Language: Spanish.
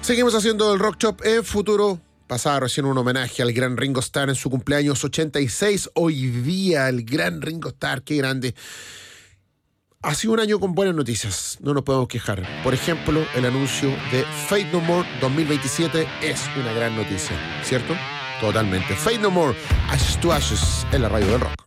Seguimos haciendo el Rock Shop en futuro. Pasaba recién un homenaje al gran Ringo Starr en su cumpleaños 86. Hoy día el gran Ringo Starr, qué grande. Ha sido un año con buenas noticias, no nos podemos quejar. Por ejemplo, el anuncio de Faith No More 2027 es una gran noticia, ¿cierto? Totalmente. Faith No More, Ashes to Ashes, en la radio del rock.